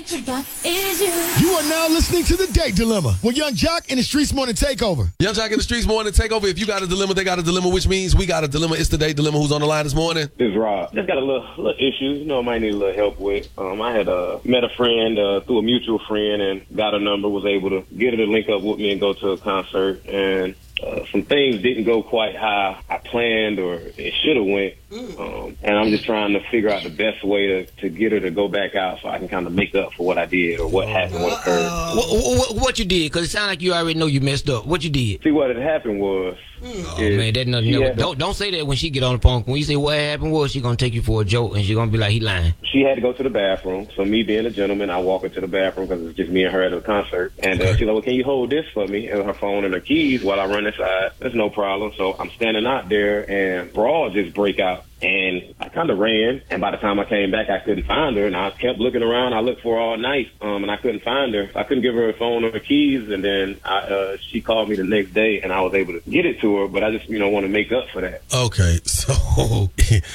You are now listening to The Date Dilemma with Young Jock and the Streets Morning Takeover. Young Jock and the Streets Morning Takeover. If you got a dilemma, they got a dilemma, which means we got a dilemma. It's The Date Dilemma. Who's on the line this morning? This is Rob. Just got a little issue, I might need a little help with. I had met a friend through a mutual friend and got a number, was able to get her to link up with me and go to a concert. And some things didn't go quite how I planned or it should have went. And I'm just trying to figure out the best way to get her to go back out so I can kind of make up for what I did or what happened, what occurred. What you did? Because it sounds like you already know you messed up. What you did? See, what had happened was... man, that's nothing. Don't say that when she get on the phone. When you say what happened was, she gonna take you for a joke and she gonna be like, he lying. She had to go to the bathroom. So me being a gentleman, I walk her to the bathroom because it's just me and her at a concert. And she's like, well, can you hold this for me? And her phone and her keys while I run inside. There's no problem. So I'm standing out there and brawl just break out. And I kind of ran, and by the time I came back, I couldn't find her, and I kept looking around. I looked for her all night, and I couldn't find her. I couldn't give her her phone or her keys, and then she called me the next day, and I was able to get it to her, but I just, want to make up for that. Okay, so,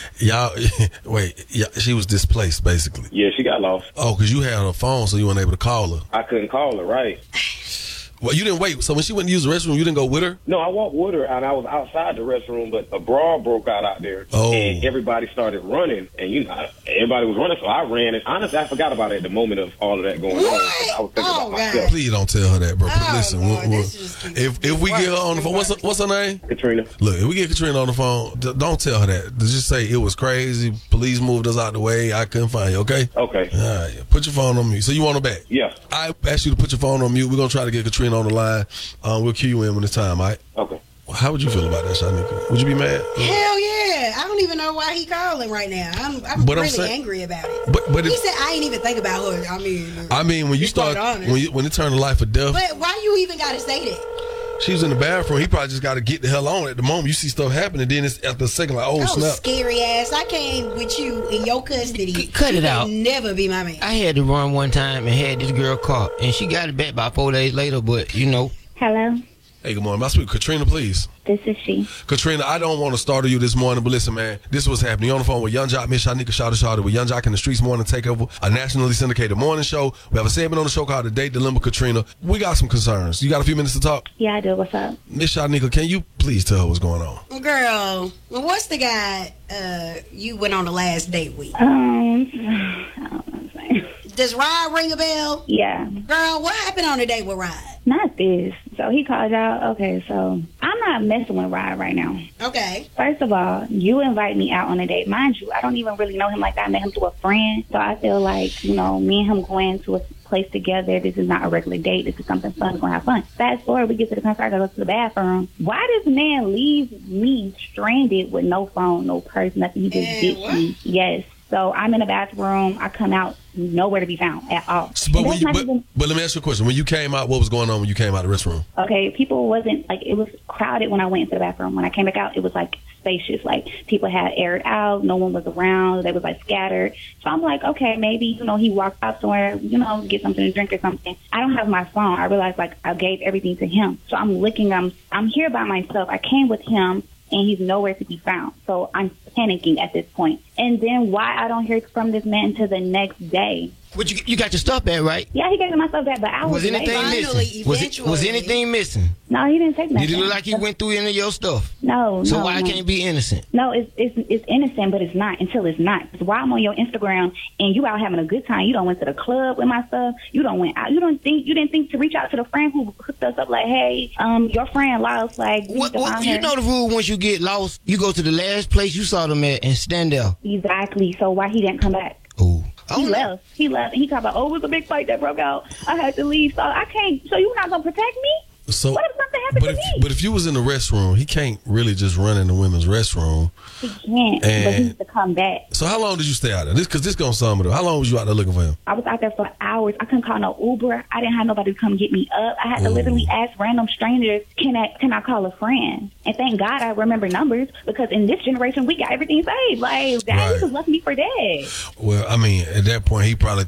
she was displaced, basically. Yeah, she got lost. Oh, because you had her phone, so you weren't able to call her. I couldn't call her, right. Well, you didn't wait. So when she went to use the restroom, you didn't go with her? No, I walked with her, and I was outside the restroom, but a brawl broke out there. Oh. And everybody started running, and, everybody was running, so I ran. And honestly, I forgot about it at the moment of all of that going on. I was thinking about myself. Please don't tell her that, bro. Listen, if we get her on the phone, what's her name? Katrina. Look, if we get Katrina on the phone, don't tell her that. Just say it was crazy. Police moved us out the way. I couldn't find you, okay? Okay. All right. Put your phone on mute. So you want her back? Yeah. I asked you to put your phone on mute. We're going to try to get Katrina on the line. We'll cue you in when it's time, all right? Okay. How would you feel about that, Shanika? Would you be mad? Hell yeah. I don't even know why he calling right now. I'm really angry about it. But he said I ain't even think about her. I mean, when you start, when it turned to life or death. But why you even got to say that? She was in the bathroom. He probably just got to get the hell on. At the moment, you see stuff happening, then it's after a second like, oh, snap. Scary ass. I came with you in your custody. Cut it out. Never be my man. I had to run one time and had this girl caught, and she got it back about 4 days later, but Hello? Hey, good morning. May I speak with Katrina, please? This is she. Katrina, I don't want to startle you this morning, but listen, man, this is what's happening. You're on the phone with Young Jock, Miss Shanika Shawty with Young Jock and the Streets Morning Takeover, a nationally syndicated morning show. We have a segment on the show called The Date Dilemma. Katrina, we got some concerns. You got a few minutes to talk? Yeah, I do. What's up? Miss Shanika, can you please tell her what's going on? Girl, what's the guy you went on the last date with? I don't know what I'm saying. Does Rod ring a bell? Yeah. Girl, what happened on the date with Rod? Not this. So he called y'all. Okay, so I'm not messing with Rod right now. Okay. First of all, you invite me out on a date. Mind you, I don't even really know him like that. I met him through a friend. So I feel like, me and him going to a place together, this is not a regular date. This is something fun. We're going to have fun. Fast forward, we get to the concert, I go to the bathroom. Why does man leave me stranded with no phone, no purse, nothing? He just ditched me. Yes. So I'm in the bathroom. I come out, nowhere to be found at all. But let me ask you a question. When you came out, what was going on when you came out of the restroom? Okay, people wasn't, it was crowded when I went into the bathroom. When I came back out, it was, spacious. People had aired out. No one was around. They was, scattered. So I'm like, okay, maybe, he walked out somewhere, get something to drink or something. I don't have my phone. I realized, I gave everything to him. So I'm looking, I'm here by myself. I came with him, and he's nowhere to be found. So I'm panicking at this point. And then why I don't hear from this man until the next day. But you got your stuff back, right? Yeah, he gave me my stuff back, but I was anything missing? Was anything missing? No, he didn't take nothing. Did it look like he went through any of your stuff? No. So why can't it be innocent? No, it's innocent, but it's not until it's not. It's why I'm on your Instagram and you out having a good time. You don't went to the club with my stuff. You don't went out. You didn't think to reach out to the friend who hooked us up hey, your friend lost. You know the rule. Once you get lost, you go to the last place you saw them at and stand there. Exactly. So why he didn't come back? Oh. He left. He talked about, it was a big fight that broke out. I had to leave. So I can't. So you're not going to protect me? So, what if something happened to me? But if you was in the restroom, he can't really just run in the women's restroom. He can't, but he needs to come back. So how long did you stay out there? Because this going to sum it up. How long was you out there looking for him? I was out there for hours. I couldn't call no Uber. I didn't have nobody to come get me up. I had to literally ask random strangers, can I call a friend? And thank God I remember numbers, because in this generation, we got everything saved. Daddy just left me for dead. Well, at that point, he probably